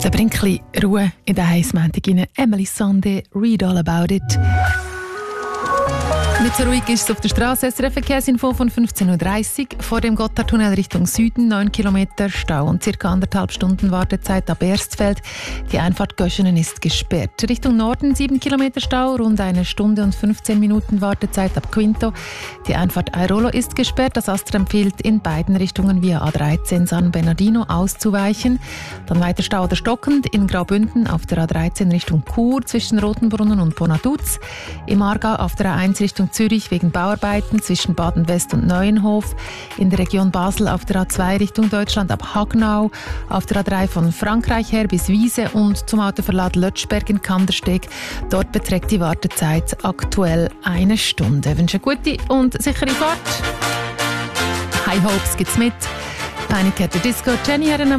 Jetzt aber ein bisschen Ruhe in den Heissmontag rein. Emily Sandé, Read All About It. Nicht so ruhig ist es auf der Straße. SRF-Verkehrsinfo von 15.30 Uhr. Vor dem Gotthardtunnel Richtung Süden 9 Kilometer Stau und ca. 1,5 Stunden Wartezeit ab Erstfeld. Die Einfahrt Göschenen ist gesperrt. Richtung Norden 7 Kilometer Stau, rund 1 Stunde und 15 Minuten Wartezeit ab Quinto. Die Einfahrt Airolo ist gesperrt. Das Astra empfiehlt, in beiden Richtungen via A13 San Bernardino auszuweichen. Dann weiter Stau oder stockend in Graubünden auf der A13 Richtung Chur zwischen Rotenbrunnen und Bonaduz. Im Aargau auf der A1 Richtung Zürich wegen Bauarbeiten zwischen Baden-West und Neuenhof. In der Region Basel auf der A2 Richtung Deutschland ab Hagnau. Auf der A3 von Frankreich her bis Wiese und zum Autoverlad Lötschberg in Kandersteg. Dort beträgt die Wartezeit aktuell 1 Stunde. Ich wünsche eine gute und sichere Fahrt. High Hopes gibt's mit. Panic at the Disco. Jenny hat